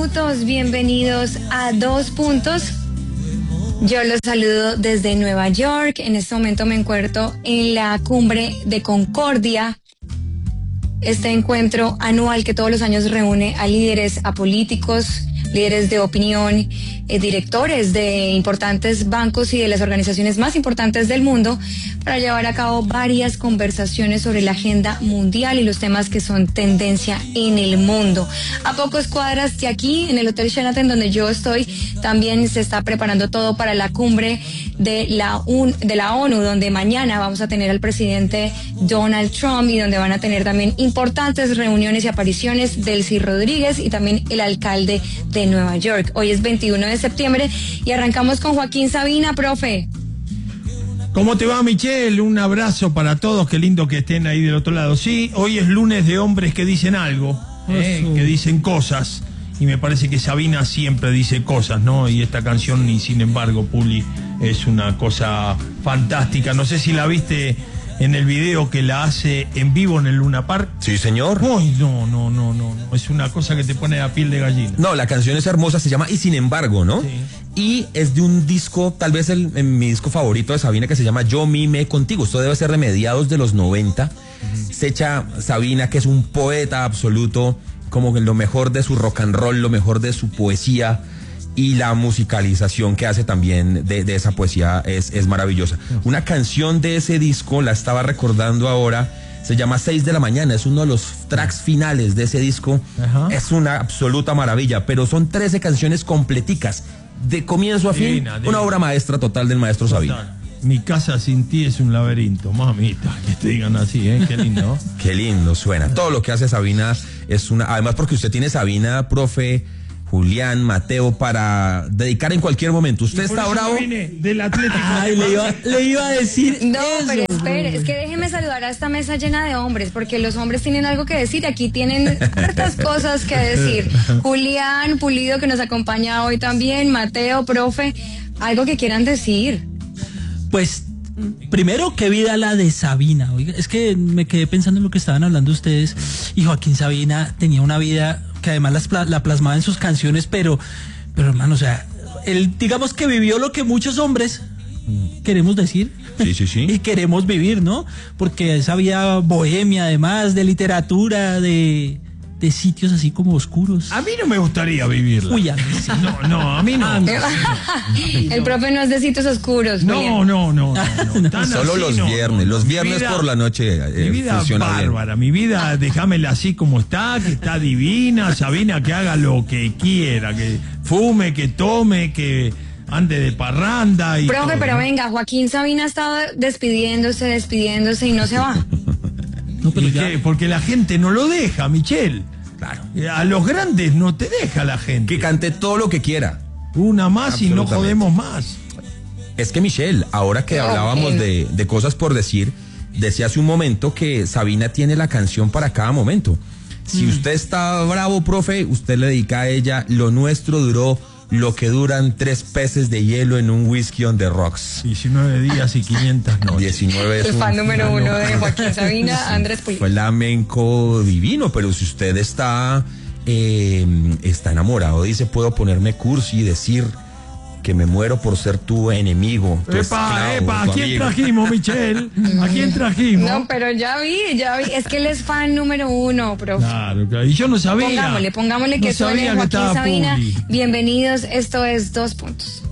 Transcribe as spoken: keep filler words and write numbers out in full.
minutos, bienvenidos a Dos Puntos. Yo los saludo desde Nueva York. En este momento me encuentro en la cumbre de Concordia, este encuentro anual que todos los años reúne a líderes, a políticos, líderes de opinión, eh, directores de importantes bancos y de las organizaciones más importantes del mundo para llevar a cabo varias conversaciones sobre la agenda mundial y los temas que son tendencia en el mundo. A pocos cuadras de aquí, en el Hotel Sheraton donde yo estoy, también se está preparando todo para la cumbre de la, UN, de la ONU, donde mañana vamos a tener al presidente Donald Trump y donde van a tener también importantes reuniones y apariciones Delcy Rodríguez y también el alcalde de Nueva York. Hoy es veintiuno de septiembre y arrancamos con Joaquín Sabina, profe. ¿Cómo te va, Michelle? Un abrazo para todos, qué lindo que estén ahí del otro lado. Sí, hoy es lunes de hombres que dicen algo, eh, que dicen cosas, y me parece que Sabina siempre dice cosas, ¿no? Y esta canción, y sin embargo, Puli, es una cosa fantástica. No sé si la viste en el video que la hace en vivo en el Luna Park. Sí, señor. Uy, no, no, no, no, no. Es una cosa que te pone a piel de gallina. No, la canción es hermosa, se llama Y sin embargo, ¿no? Sí. Y es de un disco, tal vez el, en mi disco favorito de Sabina, que se llama Yo mime contigo. Esto debe ser de mediados de los noventa. Uh-huh. Se echa Sabina, que es un poeta absoluto, como que lo mejor de su rock and roll, lo mejor de su poesía. Y la musicalización que hace también de, de esa poesía es, es maravillosa. Una canción de ese disco, la estaba recordando ahora, se llama Seis de la Mañana, es uno de los tracks finales de ese disco. Ajá. Es una absoluta maravilla, pero son trece canciones completicas, de comienzo a fin, divina, divina. Una obra maestra total del maestro total. Sabina. Mi casa sin ti es un laberinto, mamita, que te digan así, ¿eh? Qué lindo. Qué lindo suena. Todo lo que hace Sabina es una... Además porque usted tiene Sabina, profe... Julián, Mateo, para dedicar en cualquier momento. ¿Usted está bravo? Vine del Atlético. Ay, le iba, le iba a decir No, eso. pero espere, es que déjeme saludar a esta mesa llena de hombres, porque los hombres tienen algo que decir, aquí tienen hartas cosas que decir. Julián Pulido, que nos acompaña hoy también, Mateo, profe, algo que quieran decir. Pues, primero, qué vida la de Sabina. Oiga, es que me quedé pensando en lo que estaban hablando ustedes, y Joaquín Sabina tenía una vida que además las, la plasmaba en sus canciones, pero, pero hermano, o sea, él digamos que vivió lo que muchos hombres queremos decir. Sí, sí, sí. Y queremos vivir, ¿no? Porque esa vida bohemia, además, de literatura, de... de sitios así como oscuros. A mí no me gustaría vivirla. Uy, a mí sí. No, no, a mí no. no. El profe no es de sitios oscuros. No, no, no, no, no. Tan Solo así, los no, viernes, no, los mi viernes vida, por la noche eh, mi vida funciona bárbara, bien. mi vida déjamela así como está, que está divina, Sabina, que haga lo que quiera, que fume, que tome, que ande de parranda y Profe, todo, pero ¿no? Venga, Joaquín Sabina ha estado despidiéndose, despidiéndose y no se va. No, pero ¿Y ya... qué? Porque la gente no lo deja, Michelle. Claro. A los grandes no te deja la gente. Que cante todo lo que quiera. Una más y no jodemos más. Es que Michelle, ahora que hablábamos de, de cosas por decir, decía hace un momento que Sabina tiene la canción para cada momento. Si mm. usted está bravo, profe, usted le dedica a ella. Lo nuestro duró lo que duran tres peces de hielo en un whisky on the rocks. diecinueve días y quinientas noches. diecinueve es El un fan número uno de Joaquín Sabina, Andrés Pulido. Fue flamenco divino, pero si usted está, eh, está enamorado, dice, puedo ponerme cursi y decir que me muero por ser tu enemigo, tu Epa, esclavo, epa, tu ¿a quién amigo. trajimos, Michelle? ¿A quién trajimos? No, pero ya vi, ya vi. Es que él es fan número uno, profe. Claro, claro. Y yo no sabía. Pongámosle, pongámosle que no suene sabía que Joaquín estaba Sabina. Puli. Bienvenidos, esto es Dos Puntos.